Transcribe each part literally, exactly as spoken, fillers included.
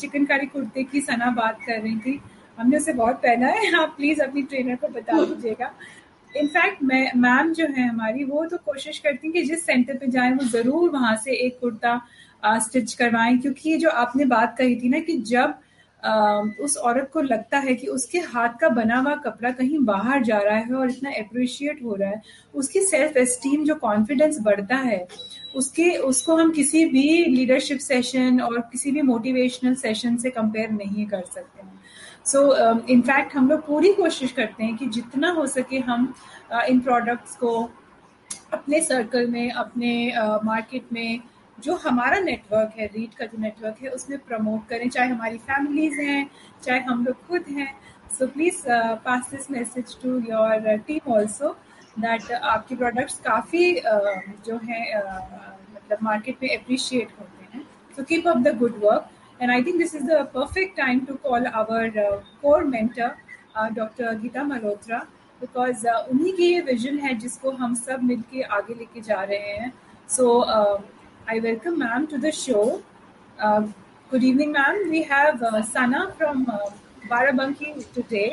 चिकनकारी कुर्ते की सना बात कर रही थी, हमने उसे बहुत पहना है, आप प्लीज अपनी ट्रेनर को बता दीजिएगा। इनफैक्ट मैं मैम जो है हमारी वो तो कोशिश करती हैं कि जिस सेंटर पे जाएं वो जरूर वहां से एक कुर्ता स्टिच करवाएं, क्योंकि ये जो आपने बात कही थी ना कि जब आ, उस औरत को लगता है कि उसके हाथ का बना हुआ कपड़ा कहीं बाहर जा रहा है और इतना अप्रिशिएट हो रहा है, उसकी सेल्फ एस्टीम जो कॉन्फिडेंस बढ़ता है, उसके उसको हम किसी भी लीडरशिप सेशन और किसी भी मोटिवेशनल सेशन से कंपेयर नहीं कर सकते हैं। सो इनफैक्ट हम लोग पूरी कोशिश करते हैं कि जितना हो सके हम uh, इन प्रोडक्ट्स को अपने सर्कल में, अपने मार्केट uh, में जो हमारा नेटवर्क है, रीड का जो नेटवर्क है, उसमें प्रमोट करें, चाहे हमारी फैमिलीज हैं, चाहे हम लोग खुद हैं। So please pass this message to your team also that आपके प्रोडक्ट्स काफ़ी uh, जो है uh, मतलब मार्केट में अप्रिशिएट होते हैं। So keep up the good work, and I think this is the perfect time to call our uh, core mentor, uh, Doctor Geeta Malhotra, because uh, उन्हीं की ये विजन है जिसको हम सब मिलके आगे लेके जा रहे हैं। So uh, I welcome ma'am to the show. Uh, good evening, ma'am. We have uh, Sana from uh, Barabanki today.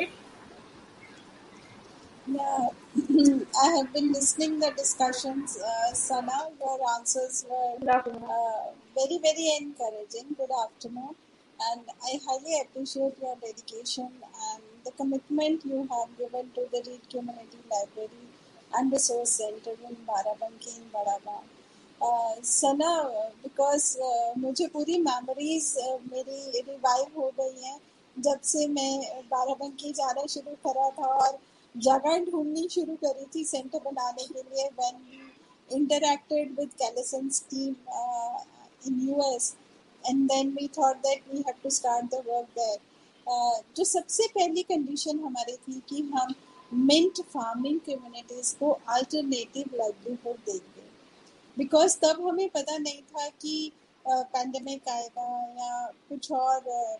Yeah, I have been listening the discussions. Uh, Sana, your answers were uh, very, very encouraging. Good afternoon. And I highly appreciate your dedication and the commitment you have given to the Reed Community Library and Resource Center in Barabanki in Badagaon. Uh, Sana, because uh, मुझे पूरी memories uh, मेरी revive हो गई हैं जब से मैं बाराबंकी जाना शुरू करा था और जगह ढूंढनी शुरू करी थी सेंटर बनाने के लिए। when we interacted with Callison's team uh, in U S and then we thought that we have to start the work there. uh, जो सबसे पहली कंडीशन हमारी थी कि हम मिंट फार्मिंग कम्युनिटीज को अल्टरनेटिव लाइवलीहुड देंगे, बिकॉज तब हमें पता नहीं था कि पैंडेमिक uh, आएगा या कुछ और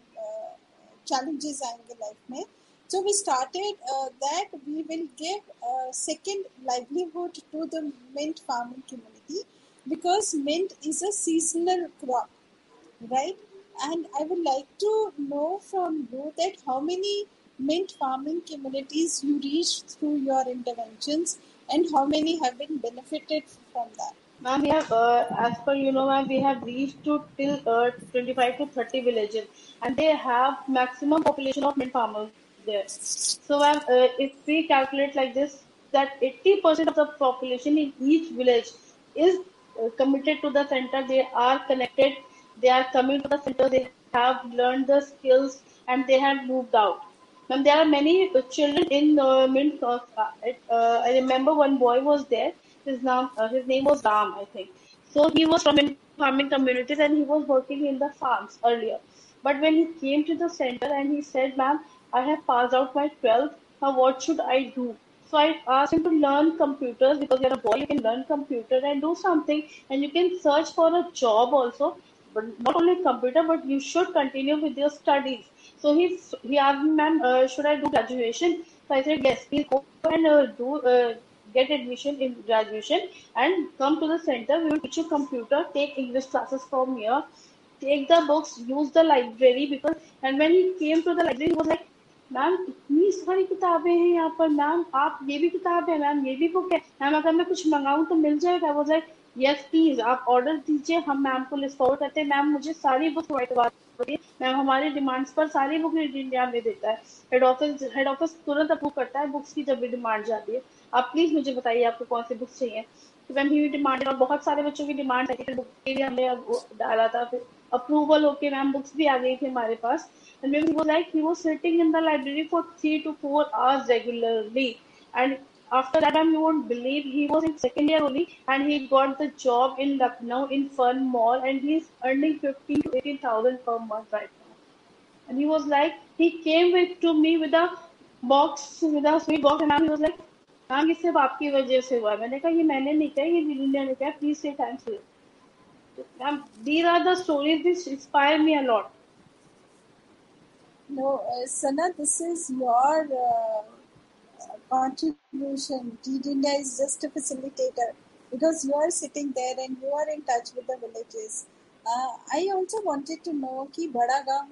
चैलेंजेस uh, uh, आएंगे लाइफ में। So we started uh, that we will give a second livelihood to the mint farming community, because mint is a seasonal crop, right? And I would like to know from you that how many mint farming communities you reached through your interventions and how many have been benefited from that. Ma'am, we have, uh, as per you know, ma'am, we have reached to till uh, twenty-five to thirty villages, and they have maximum population of mint farmers there. So, ma'am, uh, if we calculate like this, that eighty percent of the population in each village is uh, committed to the center. They are connected. They are coming to the center. They have learned the skills and they have moved out. Ma'am, there are many uh, children in uh, mint. Uh, uh, I remember one boy was there. His name, uh, his name was Ram, I think. So he was from in farming communities and he was working in the farms earlier. But when he came to the center and he said, "Ma'am, I have passed out my twelfth. Now what should I do?" So I asked him to learn computers, because you're a boy, you can learn computer and do something, and you can search for a job also. But not only computer, but you should continue with your studies. So he he asked me, "Ma'am, uh, should I do graduation?" So I said, "Yes, please go and uh, do uh, get admission in graduation and come to the center. We will teach you computer, take English classes from here, take the books, use the library." Because and when he came to the library, he was like, "ma'am इतनी सारी किताबें हैं यहाँ पर, ma'am आप ये भी किताब है, मैम ये भी बुक है, मैम अगर मैं कुछ मंगाऊँ तो मिल जाएगा?" वो लाइक, "यस प्लीज, आप ऑर्डर दीजिए, हम मैम को लिस्ट फॉरवर्ड करते हैं, मैम मुझे सारी बुक प्रोवाइड करवा दीजिए, मैम हमारे डिमांड्स पर सारी बुक इंडिया में देता है, हेड ऑफिस हेड ऑफिस तुरंत अप्रूव करता है बुक्स की जब भी डिमांड जाती है, आप प्लीज मुझे बताइए आपको कौन सी बुक्स चाहिए." तो मैम ही डिमांड, और बहुत सारे बच्चों की डिमांड है, बुक के लिए हमने डाला था, फिर अप्रूवल होके मैम बुक्स भी आ गई थी हमारे पास. And then he was like, he was sitting in the library for three to four hours regularly. And after that, you won't believe, he was in second year only, and he got the job in Lucknow in Fun Mall, and he's earning fifteen to eighteen thousand per month right now. And he was like, he came with to me with a box, with a sweet box, and he was like, "ma'am ये सिर्फ आपकी वजह से हुआ." मैंने कहा, "ये मैंने नहीं किया, ये लीलिया ने किया, प्लीज से thanks." So, ma'am, these are the stories which inspire me a lot. No, uh, Sana, this is your uh, contribution. Reed India is just a facilitator, because you are sitting there and you are in touch with the villages. Uh, I also wanted to know कि बड़ा गांव